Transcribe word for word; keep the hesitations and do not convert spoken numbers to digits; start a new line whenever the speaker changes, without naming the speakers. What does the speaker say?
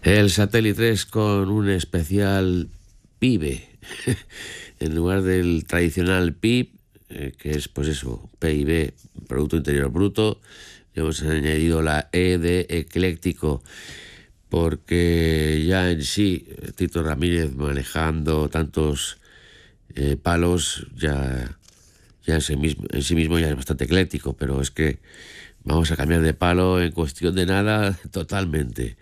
El Satélite tres con un especial PIBE. En lugar del tradicional P I B, eh, que es pues eso, P I B, Producto Interior Bruto, hemos añadido la E de ecléctico, porque ya en sí, Tito Ramírez manejando tantos eh, palos, ya, ya en, sí mismo, en sí mismo ya es bastante ecléctico, pero es que vamos a cambiar de palo en cuestión de nada totalmente.